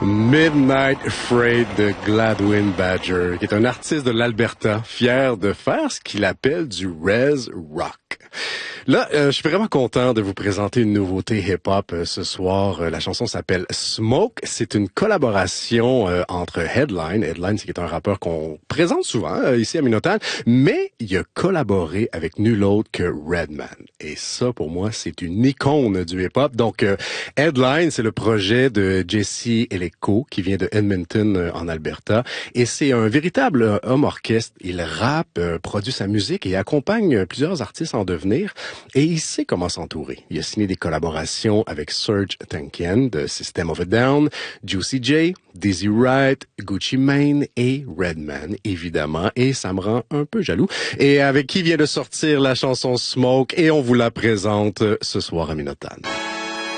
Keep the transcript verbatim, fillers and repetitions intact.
Midnight Freight de Gladwin Badger, qui est un artiste de l'Alberta, fier de faire ce qu'il appelle du res rock. Là, euh, je suis vraiment content de vous présenter une nouveauté hip-hop euh, ce soir. Euh, la chanson s'appelle Smoke. C'est une collaboration euh, entre Headline. Headline, c'est un rappeur qu'on présente souvent euh, ici à Minotaur, mais il a collaboré avec nul autre que Redman. Et ça, pour moi, c'est une icône du hip-hop. Donc, euh, Headline, c'est le projet de Jesse Eleko, qui vient de Edmonton, euh, en Alberta. Et c'est un véritable euh, homme orchestre. Il rappe, euh, produit sa musique et accompagne euh, plusieurs artistes en devenir. Et il sait comment s'entourer. Il a signé des collaborations avec Serge Tankian de System of a Down, Juicy J, Dizzy Wright, Gucci Mane et Redman, évidemment. Et ça me rend un peu jaloux. Et avec qui vient de sortir la chanson Smoke, et on vous la présente ce soir à Minotaur.